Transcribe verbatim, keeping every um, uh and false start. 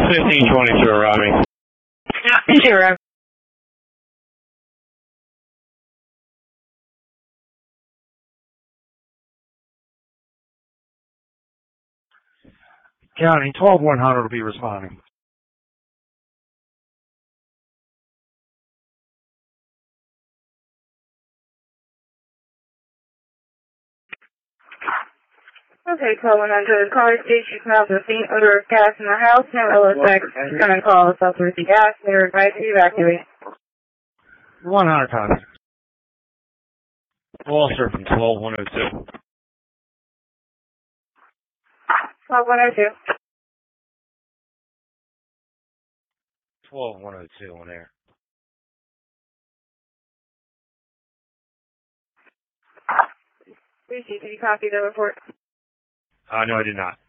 fifteen twenty-two arriving. Zero. County, twelve one hundred will be responding. Okay, twelve one hundred. Car station smells a faint odor of gas in the house. No L S X. Gonna call us up with the gas. They're advised to evacuate. one hundred times. Walter from twelve one oh two. twelve one oh two. twelve one oh two on air. Lucy, did you copy the report? Uh, no, I did not.